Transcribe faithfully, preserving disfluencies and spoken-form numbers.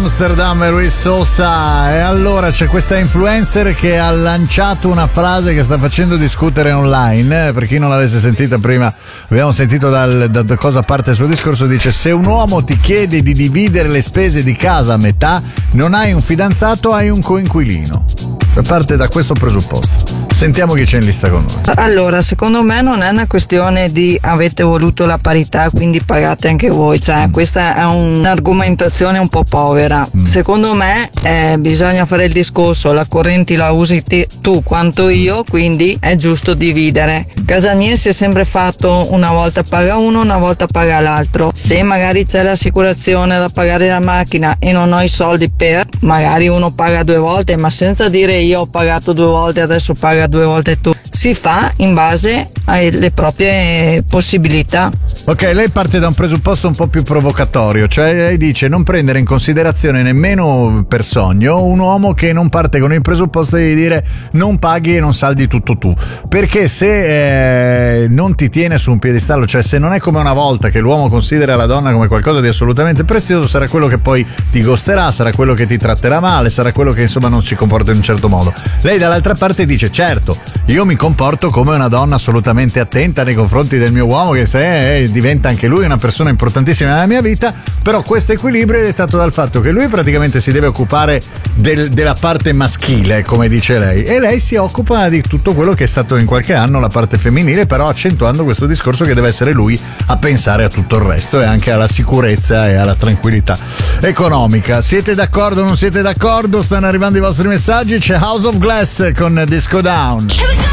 Amsterdam e Luis Sosa. E allora c'è questa influencer che ha lanciato una frase che sta facendo discutere online. Per chi non l'avesse sentita prima, abbiamo sentito dal, da, da cosa parte il suo discorso. Dice: se un uomo ti chiede di dividere le spese di casa a metà, non hai un fidanzato, hai un coinquilino. Cioè parte da questo presupposto. Sentiamo chi c'è in lista con noi. Allora, secondo me non è una questione di avete voluto la parità, quindi pagate anche voi. Cioè, mm. questa è un'argomentazione un po' povera. Mm. Secondo me eh, bisogna fare il discorso, la corrente la usi te, tu quanto io, quindi è giusto dividere. Casa mia si è sempre fatto una volta paga uno, una volta paga l'altro. Se magari c'è l'assicurazione da pagare la macchina e non ho i soldi per, magari uno paga due volte, ma senza dire io ho pagato due volte, adesso paga due volte tu. Si fa in base alle proprie possibilità. Ok, lei parte da un presupposto un po' più provocatorio, cioè lei dice non prendere in considerazione nemmeno per sogno un uomo che non parte con il presupposto di dire non paghi e non saldi tutto tu, perché se eh, non ti tiene su un piedistallo, cioè se non è come una volta che l'uomo considera la donna come qualcosa di assolutamente prezioso, sarà quello che poi ti ghosterà, sarà quello che ti tratterà male, sarà quello che insomma non si comporta in un certo modo. Lei dall'altra parte dice certo, io mi comporto come una donna assolutamente attenta nei confronti del mio uomo, che se eh, diventa anche lui una persona importantissima nella mia vita, però questo equilibrio è dettato dal fatto che lui praticamente si deve occupare del, della parte maschile, come dice lei, e lei si occupa di tutto quello che è stato in qualche anno la parte femminile, però accentuando questo discorso che deve essere lui a pensare a tutto il resto e anche alla sicurezza e alla tranquillità economica. Siete d'accordo o non siete d'accordo? Stanno arrivando i vostri messaggi. C'è House of Glass con Disco Down.